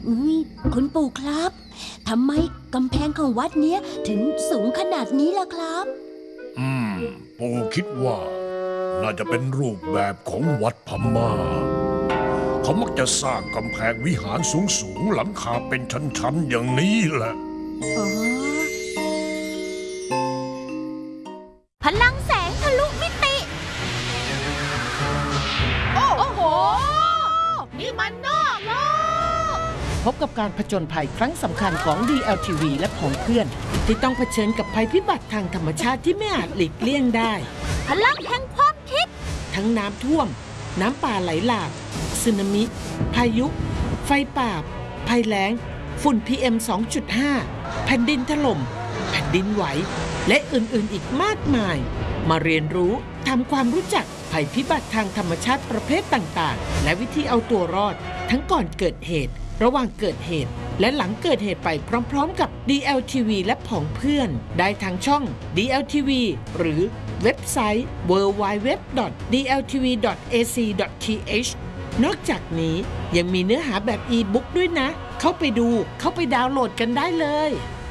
อุ้ยคุณปู่ครับทำไมกำแพงของวัดเนี้ยถึงสูงขนาดนี้ล่ะครับอืมปู่คิดว่าน่าจะเป็นรูปแบบของวัดพม่าเขามักจะสร้างกำแพงวิหารสูงหลังคาเป็นชั้นๆอย่างนี้แหละอ๋อพลังแสงทะลุมิติโอ้โหนี่มันนอกโลกพบกับการผจญภัยครั้งสำคัญของ DLTV และผองเพื่อนที่ต้องเผชิญกับภัยพิบัติทางธรรมชาติที่ไม่อาจหลีกเลี่ยงได้พลังแห่งความคิดทั้งน้ำท่วมน้ำป่าไหลหลากสึนามิพายุไฟป่าภัยแล้งฝุ่น PM 2.5 แผ่นดินถล่มแผ่นดินไหวและอื่นๆอีกมากมายมาเรียนรู้ทำความรู้จักภัยพิบัติทางธรรมชาติประเภทต่างๆและวิธีเอาตัวรอดทั้งก่อนเกิดเหตุระหว่างเกิดเหตุและหลังเกิดเหตุไปพร้อมๆกับ DLTV และผองเพื่อนได้ทางช่อง DLTV หรือเว็บไซต์ www.dltv.ac.th นอกจากนี้ยังมีเนื้อหาแบบอีบุ๊กด้วยนะเข้าไปดูเข้าไปดาวน์โหลดกันได้เลย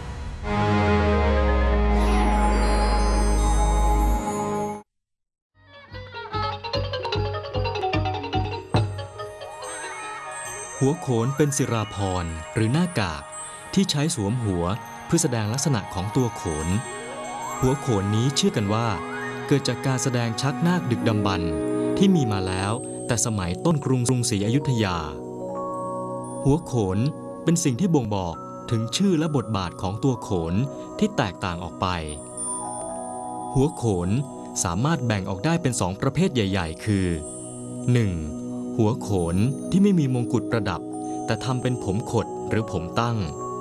หัวโขนเป็นศิราภรณ์หรือหน้ากากที่ใช้สวมหัวเพื่อแสดงลักษณะของตัวโขนหัวโขนนี้เชื่อกันว่าเกิดจากการแสดงชักนาคดึกดำบรรพ์ที่มีมาแล้วแต่สมัยต้นกรุงศรีอยุธยาหัวโขนเป็นสิ่งที่บ่งบอกถึงชื่อและบทบาทของตัวโขนที่แตกต่างออกไปหัวโขนสามารถแบ่งออกได้เป็น2ประเภทใหญ่ๆคือ 1. หัวโขนที่ไม่มีมงกุฎประดับแต่ทำเป็นผมขดหรือผมตั้ง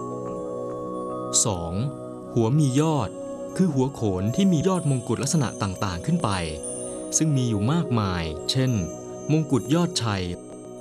2. หัวมียอดคือหัวโขนที่มียอดมงกุฎลักษณะต่างๆขึ้นไปซึ่งมีอยู่มากมายเช่นมงกุฎยอดชัย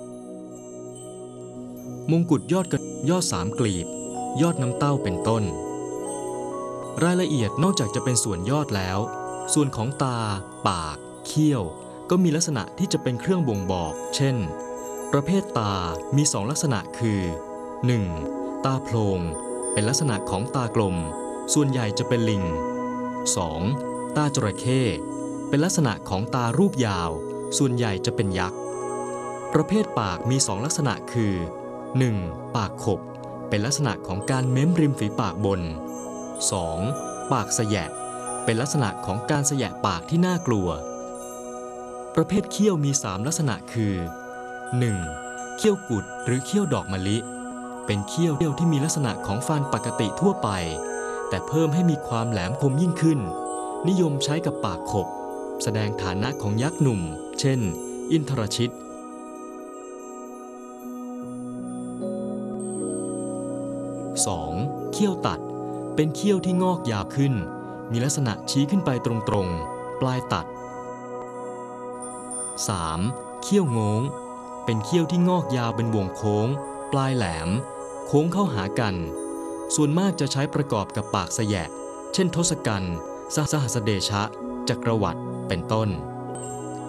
มงกุฎยอด3กลีบยอดน้ำเต้าเป็นต้นรายละเอียดนอกจากจะเป็นส่วนยอดแล้วส่วนของตาปากเขี้ยวก็มีลักษณะที่จะเป็นเครื่องบ่งบอกเช่นประเภทตามี2ลักษณะคือ 1. ตาโพลงเป็นลักษณะของตากลมส่วนใหญ่จะเป็นลิง 2. ตาจระเข้เป็นลักษณะของตารูปยาวส่วนใหญ่จะเป็นยักษ์ประเภทปากมี2ลักษณะคือ 1. ปากขบเป็นลักษณะของการเม้มริมฝีปากบน 2. ปากแสะเป็นลักษณะของการแสะปากที่น่ากลัวประเภทเขี้ยวมี3ลักษณะคือ 1. เขี้ยวกุดหรือเขี้ยวดอกมะลิเป็นเขี้ยวที่มีลักษณะของฟันปกติทั่วไปแต่เพิ่มให้มีความแหลมคมยิ่งขึ้นนิยมใช้กับปากขบแสดงฐานะของยักษ์หนุ่มเช่นอินทรชิต 2. เขี้ยวตัดเป็นเขี้ยวที่งอกยาวขึ้นมีลักษณะชี้ขึ้นไปตรงๆปลายตัด 3. เขี้ยวโง้งเป็นเขี้ยวที่งอกยาวเป็นวงโค้งปลายแหลมโค้งเข้าหากันส่วนมากจะใช้ประกอบกับปากแสะเช่นทศกัณฐ์สหัสเดชะจักรวรรดิเป็นต้น